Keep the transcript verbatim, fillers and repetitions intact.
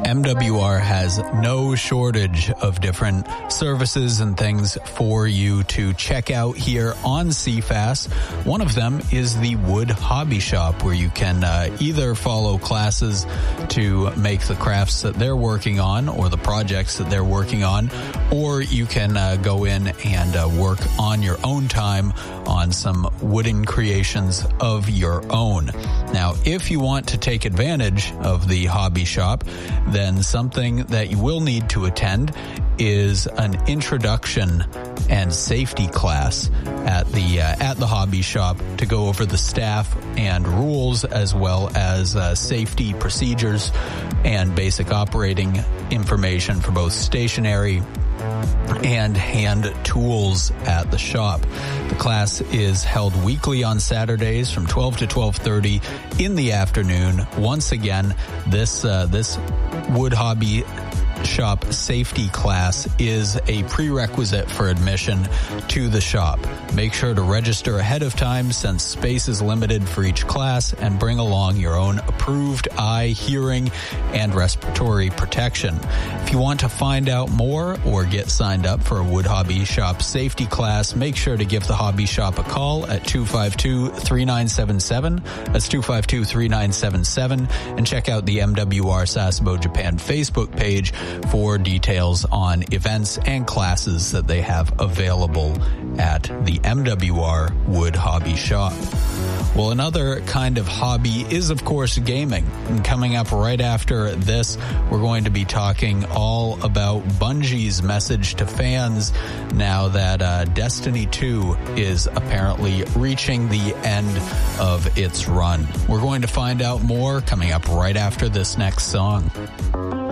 M W R has no shortage of different services and things for you to check out here on C F A S. One of them is the Wood Hobby Shop, where you can uh, either follow classes to make the crafts that they're working on or the projects that they're working on, or you can uh, go in and uh, work on your own time on some wooden creations of your own. Now, if you want to take advantage of the hobby shop, then something that you will need to attend is an introduction and safety class at the uh, at the hobby shop to go over the staff and rules, as well as uh, safety procedures and basic operating information for both stationary and hand tools at the shop. The class is held weekly on Saturdays from twelve to twelve thirty in the afternoon. Once again, this uh, this Wood Hobby Shop safety class is a prerequisite for admission to the shop. Make sure to register ahead of time, since space is limited for each class, and bring along your own approved eye, hearing, and respiratory protection. If you want to find out more or get signed up for a Wood Hobby Shop safety class, make sure to give the hobby shop a call at two five two, three nine seven seven. That's two five two, three nine seven seven. And check out the M W R Sasebo Japan Facebook page for details on events and classes that they have available at the M W R Wood Hobby Shop. Well, another kind of hobby is, of course, gaming. And coming up right after this, we're going to be talking all about Bungie's message to fans now that uh, Destiny two is apparently reaching the end of its run. We're going to find out more coming up right after this next song.